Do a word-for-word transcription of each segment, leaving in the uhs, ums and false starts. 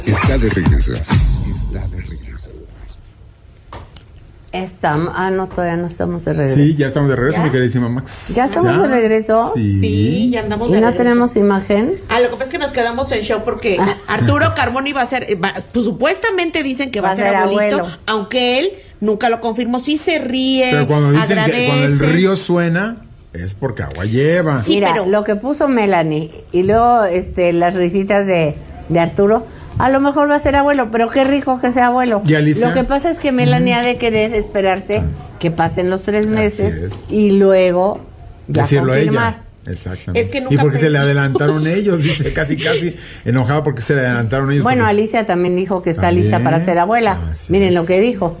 Está de regreso. Está de regreso. Estamos, ah, no, todavía no estamos de regreso. Sí, ya estamos de regreso, ¿Ya? mi queridísima Max. ¿Ya estamos ¿Ya? de regreso? Sí. Sí, ya andamos ¿Y de no regreso. tenemos imagen? Ah, lo que pasa es que nos quedamos en show porque Arturo Carmona iba a ser, va, pues supuestamente dicen que va, va a ser abuelito, abuelo. Aunque él nunca lo confirmó, sí se ríe, pero cuando dicen agradece. que cuando el río suena, es porque agua lleva. Sí, mira, pero lo que puso Melanie y luego este las risitas de, de Arturo, a lo mejor va a ser abuelo, pero qué rico que sea abuelo. ¿Y Alicia? Lo que pasa es que Melanie uh-huh. ha de querer esperarse sí. que pasen los tres meses y luego ya decirlo confirmar. Ella. Exactamente. Es que nunca y porque pensé. se le adelantaron ellos, dice casi casi enojada porque se le adelantaron ellos. Bueno, porque... Alicia también dijo que está ¿También? lista para ser abuela. Así Miren es. Lo que dijo.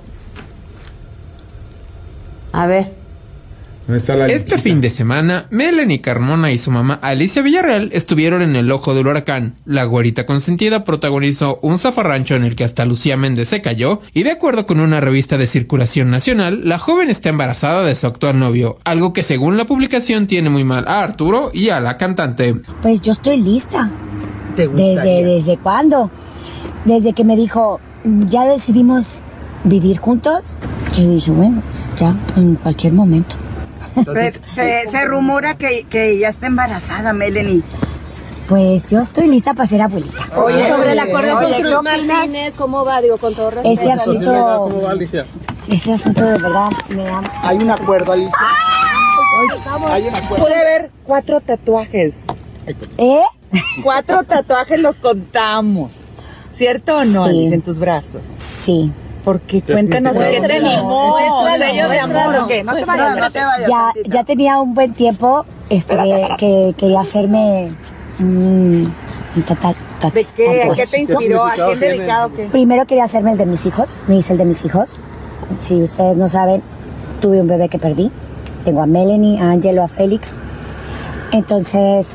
A ver. Este listita? Fin de semana, Melanie Carmona y su mamá Alicia Villarreal estuvieron en el ojo del huracán. La güerita consentida protagonizó un zafarrancho en el que hasta Lucía Méndez se cayó, y de acuerdo con una revista de circulación nacional, la joven está embarazada de su actual novio, algo que según la publicación tiene muy mal a Arturo y a la cantante. Pues yo estoy lista. ¿Desde, ¿Desde cuándo? Desde que me dijo, ya decidimos vivir juntos, yo dije, bueno, pues ya, en cualquier momento. Entonces, se, se rumora que, que ya está embarazada, Melanie. Pues yo estoy lista para ser abuelita. Oye, sobre el acuerdo con Cruz Martínez, ¿cómo va? Digo, con todo respeto. Ese asunto, ¿cómo va, Alicia? Ese asunto de verdad me da... Hay un acuerdo, Alicia. Hay un acuerdo. Pude ver cuatro tatuajes. ¿Eh? Cuatro tatuajes los contamos. ¿Cierto o no, sí. Alicia, en tus brazos? Sí. Porque cuéntanos qué te animó, sello de amor o qué, no te vayas, no te vayas. Ya, ya tenía un buen tiempo este que, que quería hacerme un mm, tata, tata, ¿de qué? ¿A qué te inspiró? ¿A quién dedicado qué? Primero quería hacerme el de mis hijos, me hice el de mis hijos. Si ustedes no saben, tuve un bebé que perdí. Tengo a Melanie, a Angelo, a Félix. Entonces,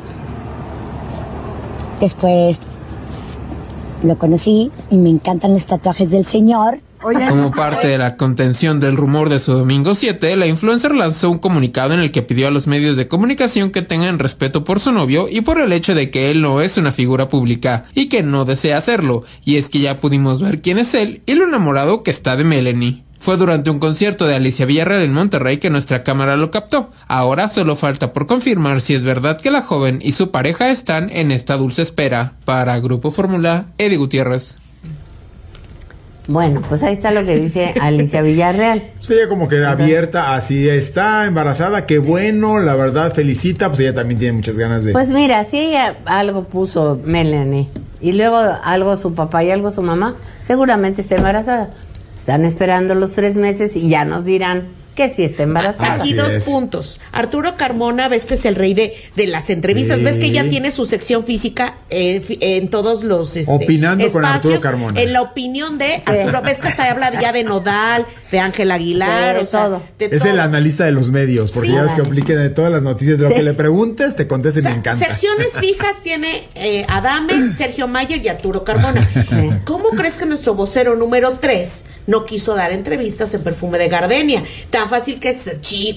después lo conocí y me encantan los tatuajes del señor. Como parte de la contención del rumor de su domingo siete, la influencer lanzó un comunicado en el que pidió a los medios de comunicación que tengan respeto por su novio y por el hecho de que él no es una figura pública y que no desea hacerlo, y es que ya pudimos ver quién es él y lo enamorado que está de Melanie. Fue durante un concierto de Alicia Villarreal en Monterrey que nuestra cámara lo captó. Ahora solo falta por confirmar si es verdad que la joven y su pareja están en esta dulce espera. Para Grupo Fórmula, Eddie Gutiérrez. Bueno, pues ahí está lo que dice Alicia Villarreal. Sí, ella como que abierta, así está, embarazada, qué bueno, la verdad, felicita, pues ella también tiene muchas ganas de... Pues mira, si ella algo puso Melanie, y luego algo su papá y algo su mamá, seguramente está embarazada. Están esperando los tres meses y ya nos dirán que sí está embarazada. Aquí dos es. puntos. Arturo Carmona, ves que es el rey de, de las entrevistas, sí. ves que ya tiene su sección física eh, en todos los este, opinando espacios, con Arturo Carmona. En la opinión de Arturo, ves que hasta habla ya de Nodal, de Ángel Aguilar, sí, o sea, todo. De es todo. el analista de los medios, porque sí, ya ves que apliquen de todas las noticias, de lo sí. que le preguntes, te contesta y o sea, me encanta. Secciones fijas tiene eh, Adame, Sergio Mayer y Arturo Carmona. ¿Cómo crees que nuestro vocero número tres no quiso dar entrevistas en Perfume de Gardenia? Tan fácil que es chico.